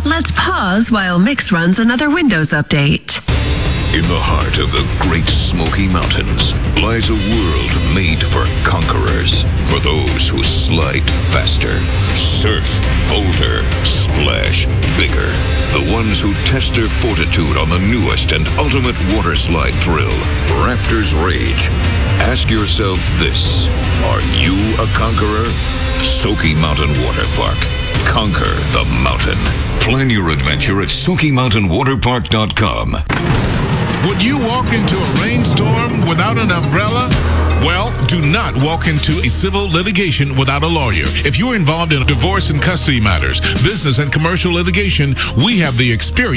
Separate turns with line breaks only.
let's pause while Mix runs another Windows update.
In the heart of the Great Smoky Mountains lies a world made for conquerors, for those who slide faster, surf bolder, splash bigger, the ones who test their fortitude on the newest and ultimate water slide thrill, Raptors Rage. Ask yourself this: are you a conqueror? Smoky Mountain Water Park. Conquer the mountain. Plan your adventure at SmokyMountainWaterPark.com.
Would you walk into a rainstorm without an umbrella? Well, do not walk into a civil litigation without a lawyer. If you're involved in divorce and custody matters, business and commercial litigation, we have the experience